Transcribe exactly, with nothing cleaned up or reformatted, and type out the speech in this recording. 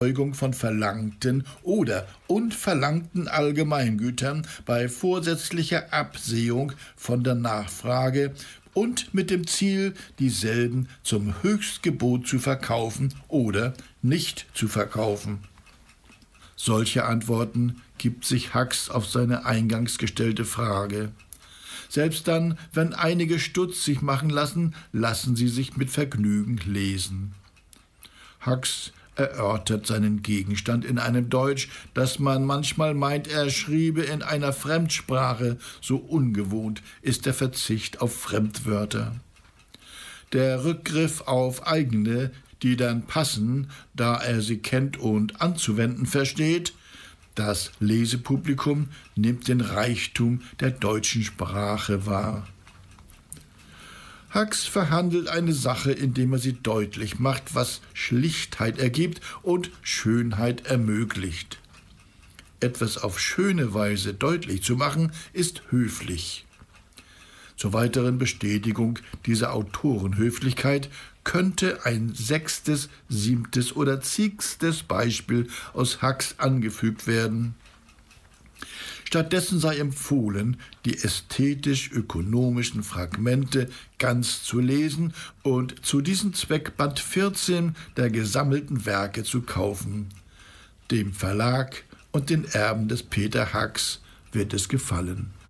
Erzeugung von verlangten oder unverlangten Allgemeingütern bei vorsätzlicher Absehung von der Nachfrage und mit dem Ziel, dieselben zum Höchstgebot zu verkaufen oder nicht zu verkaufen. Solche Antworten gibt sich Hux auf seine eingangs gestellte Frage. Selbst dann, wenn einige Stutz sich machen lassen, lassen sie sich mit Vergnügen lesen. Hux erörtert seinen Gegenstand in einem Deutsch, das man manchmal meint, er schriebe in einer Fremdsprache, so ungewohnt ist der Verzicht auf Fremdwörter. Der Rückgriff auf eigene, die dann passen, da er sie kennt und anzuwenden versteht. Das Lesepublikum nimmt den Reichtum der deutschen Sprache wahr. Hux verhandelt eine Sache, indem er sie deutlich macht, was Schlichtheit ergibt und Schönheit ermöglicht. Etwas auf schöne Weise deutlich zu machen, ist höflich. Zur weiteren Bestätigung dieser Autorenhöflichkeit könnte ein sechstes, siebtes oder ziegstes Beispiel aus Hux angefügt werden. Stattdessen sei empfohlen, die ästhetisch-ökonomischen Fragmente ganz zu lesen und zu diesem Zweck Band vierzehn der gesammelten Werke zu kaufen. Dem Verlag und den Erben des Peter Hux wird es gefallen.